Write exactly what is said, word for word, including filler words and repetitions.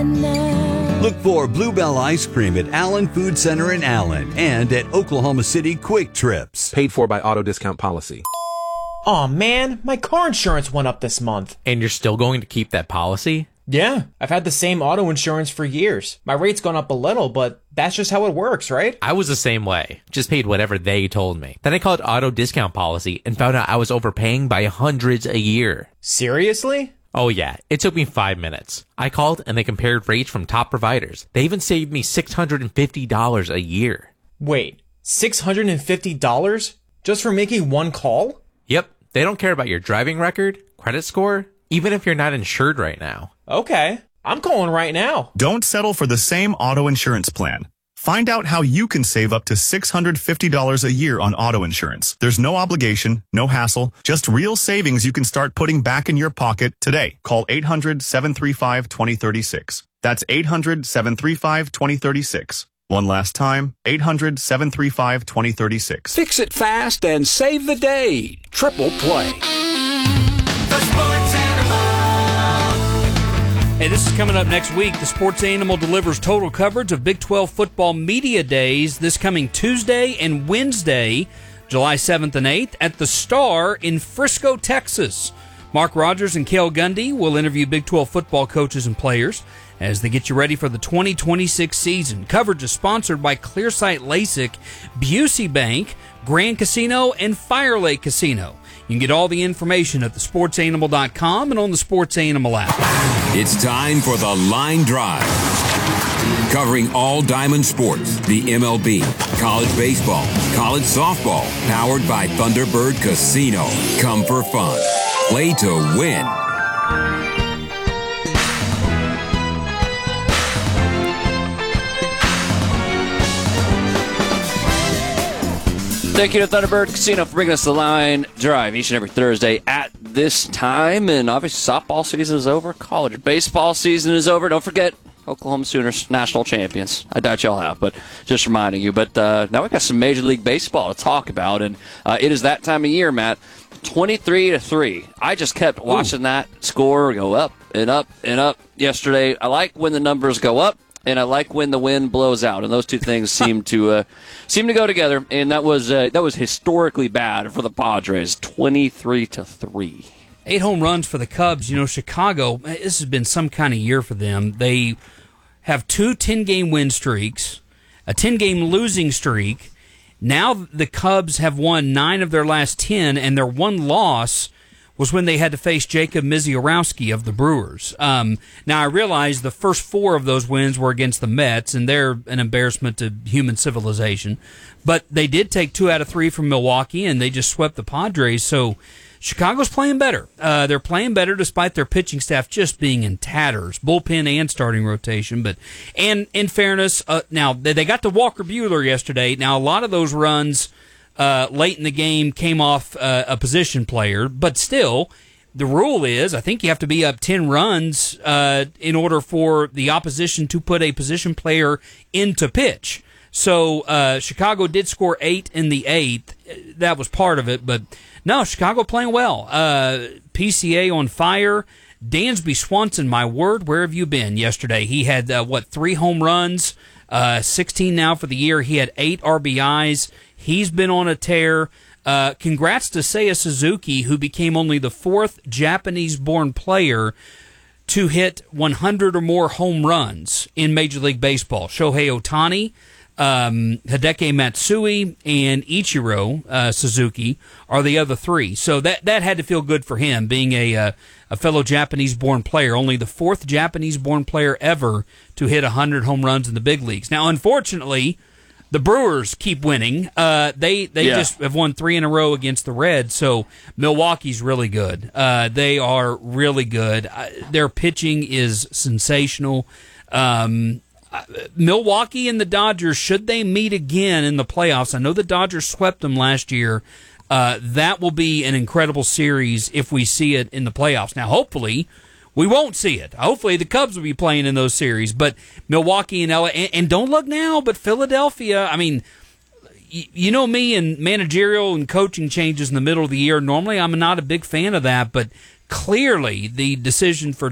Look for Bluebell Ice Cream at Allen Food Center in Allen and at Oklahoma City Quick Trips. Paid for by Auto Discount Policy. Aw, man, my car insurance went up this month. And you're still going to keep that policy? Yeah, I've had the same auto insurance for years. My rate's gone up a little, but that's just how it works, right? I was the same way. Just paid whatever they told me. Then I called Auto Discount Policy and found out I was overpaying by hundreds a year. Seriously? Oh yeah, it took me five minutes. I called and they compared rates from top providers. They even saved me six hundred fifty dollars a year. Wait, six hundred fifty dollars? Just for making one call? Yep, they don't care about your driving record, credit score, even if you're not insured right now. Okay, I'm calling right now. Don't settle for the same auto insurance plan. Find out how you can save up to six hundred fifty dollars a year on auto insurance. There's no obligation, no hassle, just real savings you can start putting back in your pocket today. Call eight hundred, seven three five, two zero three six. That's eight hundred, seven three five, two zero three six. One last time, eight hundred, seven three five, two zero three six. Fix it fast and save the day. Triple Play. The Sports Animal. Hey, this is coming up next week. The Sports Animal delivers total coverage of Big twelve football media days this coming Tuesday and Wednesday, July seventh and eighth, at the Star in Frisco, Texas. Mark Rogers and Cale Gundy will interview Big twelve football coaches and players as they get you ready for the twenty twenty-six season. Coverage is sponsored by Clearsight LASIK, Busey Bank, Grand Casino, and Fire Lake Casino. You can get all the information at the sports animal dot com and on the Sports Animal app. It's time for the Line Drive. Covering all Diamond sports, the M L B, college baseball, college softball, powered by Thunderbird Casino. Come for fun. Play to win. Thank you to Thunderbird Casino for bringing us the Line Drive each and every Thursday at this time. And obviously, softball season is over. College baseball season is over. Don't forget, Oklahoma Sooners, national champions. I doubt y'all have, but just reminding you. But uh, now we've got some Major League Baseball to talk about. And uh, it is that time of year, Matt. twenty-three to three. I just kept watching Ooh. that score go up and up and up yesterday. I like when the numbers go up. And I like when the wind blows out, and those two things seem to uh, seem to go together. And that was uh, that was historically bad for the Padres, twenty-three to three. Eight home runs for the Cubs. You know, Chicago. This has been some kind of year for them. They have two ten-game win streaks, a ten-game losing streak. Now the Cubs have won nine of their last ten, and their one loss was when they had to face Jacob Misiorowski of the Brewers. Um, now, I realize the first four of those wins were against the Mets, and they're an embarrassment to human civilization. But they did take two out of three from Milwaukee, and they just swept the Padres. So Chicago's playing better. Uh, they're playing better despite their pitching staff just being in tatters, bullpen and starting rotation. But and in fairness, uh, now they got to Walker Buehler yesterday. Now, a lot of those runs Uh, late in the game came off uh, a position player, but still, the rule is I think you have to be up ten runs uh, in order for the opposition to put a position player into pitch. So uh, Chicago did score eight in the eighth. That was part of it, but no, Chicago playing well. Uh, P C A on fire. Dansby Swanson, my word, where have you been yesterday? He had, uh, what, three home runs, uh, sixteen now for the year. He had eight R B Is. He's been on a tear. Uh, congrats to Seiya Suzuki, who became only the fourth Japanese-born player to hit one hundred or more home runs in Major League Baseball. Shohei Ohtani, um, Hideki Matsui, and Ichiro uh, Suzuki are the other three. So that that had to feel good for him, being a uh, a fellow Japanese-born player, only the fourth Japanese-born player ever to hit one hundred home runs in the big leagues. Now, unfortunately, the Brewers keep winning. Uh, they they yeah. just have won three in a row against the Reds, so Milwaukee's really good. Uh, they are really good. Uh, their pitching is sensational. Um, uh, Milwaukee and the Dodgers, should they meet again in the playoffs, I know the Dodgers swept them last year. Uh, that will be an incredible series if we see it in the playoffs. Now, hopefully, we won't see it. Hopefully, the Cubs will be playing in those series. But Milwaukee and L A, and, and don't look now, but Philadelphia, I mean, y- you know me and managerial and coaching changes in the middle of the year. Normally, I'm not a big fan of that, but clearly the decision for